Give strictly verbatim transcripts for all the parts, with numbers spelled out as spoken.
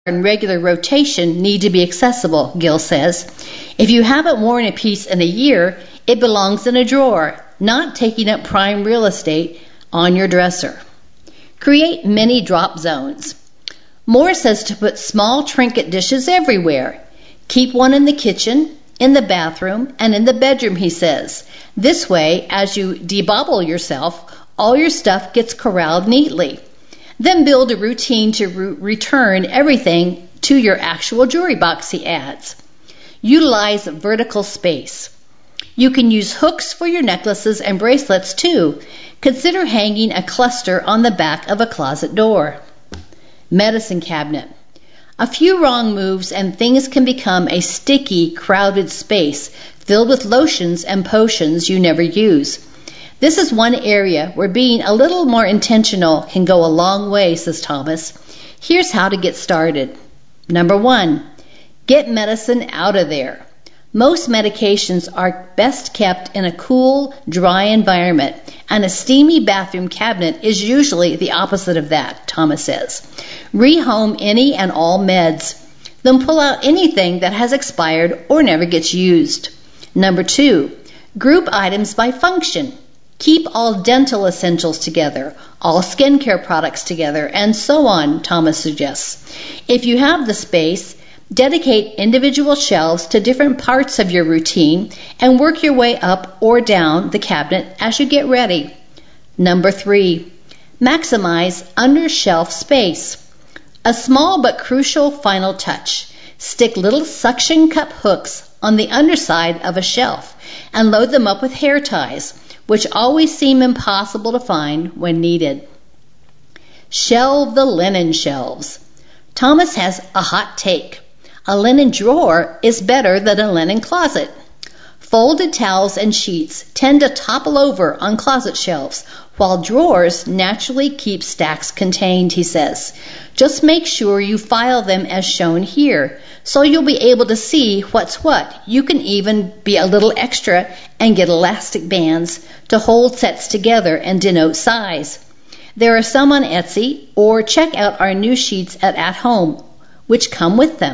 in regular rotation need to be accessible, Gill says. If you haven't worn a piece in a year, it belongs in a drawer, not taking up prime real estate on your dresser. Create mini drop zones. Moore says to put small trinket dishes everywhere. Keep one in the kitchen, in the bathroom, and in the bedroom, he says. This way, as you debobble yourself, all your stuff gets corralled neatly. Then build a routine to re- return everything to your actual jewelry box, he adds. Utilize vertical space. You can use hooks for your necklaces and bracelets too. Consider hanging a cluster on the back of a closet door. Medicine cabinet. A few wrong moves and things can become a sticky, crowded space filled with lotions and potions you never use. This is one area where being a little more intentional can go a long way, says Thomas. Here's how to get started. Number one, get medicine out of there. Most medications are best kept in a cool, dry environment, and a steamy bathroom cabinet is usually the opposite of that, Thomas says. Rehome any and all meds. Then pull out anything that has expired or never gets used. Number two, group items by function. Keep all dental essentials together, all skincare products together, and so on, Thomas suggests. If you have the space, dedicate individual shelves to different parts of your routine and work your way up or down the cabinet as you get ready. Number three, maximize under-shelf space. A small but crucial final touch. Stick little suction cup hooks on the underside of a shelf and load them up with hair ties, which always seem impossible to find when needed. Shelve the linen shelves. Thomas has a hot take. A linen drawer is better than a linen closet. Folded towels and sheets tend to topple over on closet shelves, while drawers naturally keep stacks contained, he says. Just make sure you file them as shown here, so you'll be able to see what's what. You can even be a little extra and get elastic bands to hold sets together and denote size. There are some on Etsy, or check out our new sheets at At Home, which come with them.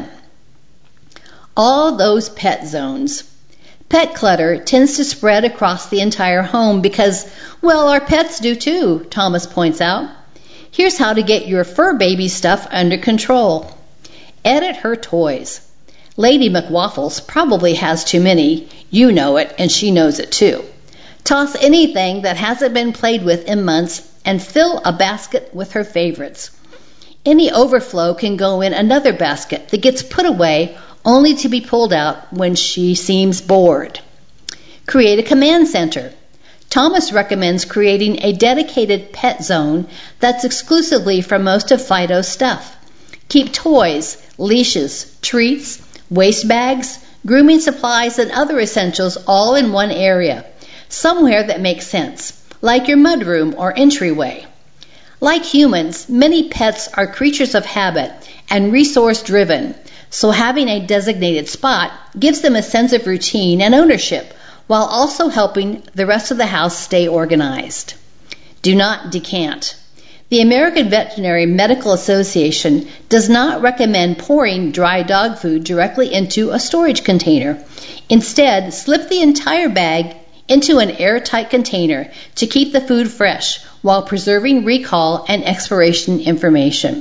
All those pet zones. Pet clutter tends to spread across the entire home because, well, our pets do too, Thomas points out. Here's how to get your fur baby stuff under control. Edit her toys. Lady McWaffles probably has too many. You know it, and she knows it too. Toss anything that hasn't been played with in months and fill a basket with her favorites. Any overflow can go in another basket that gets put away only to be pulled out when she seems bored. Create a command center. Thomas recommends creating a dedicated pet zone that's exclusively for most of Fido's stuff. Keep toys, leashes, treats, waste bags, grooming supplies, and other essentials all in one area, somewhere that makes sense, like your mudroom or entryway. Like humans, many pets are creatures of habit and resource-driven, so having a designated spot gives them a sense of routine and ownership, while also helping the rest of the house stay organized. Do not decant. The American Veterinary Medical Association does not recommend pouring dry dog food directly into a storage container. Instead, slip the entire bag into an airtight container to keep the food fresh while preserving recall and expiration information.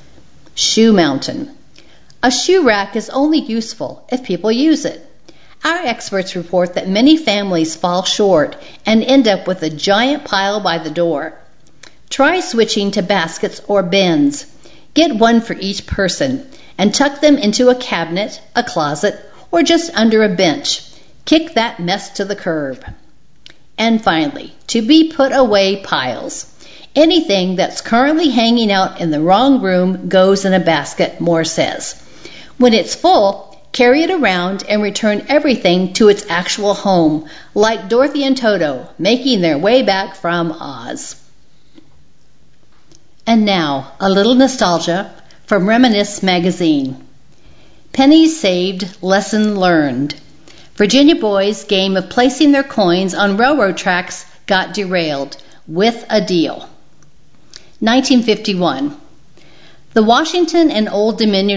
Shoe mountain. A shoe rack is only useful if people use it. Our experts report that many families fall short and end up with a giant pile by the door. Try switching to baskets or bins. Get one for each person and tuck them into a cabinet, a closet, or just under a bench. Kick that mess to the curb. And finally, to be put away piles. Anything that's currently hanging out in the wrong room goes in a basket, Moore says. When it's full, carry it around and return everything to its actual home, like Dorothy and Toto making their way back from Oz. And now, a little nostalgia from Reminisce magazine. Pennies saved, lesson learned. Virginia boys' game of placing their coins on railroad tracks got derailed with a deal. nineteen fifty-one. The Washington and Old Dominion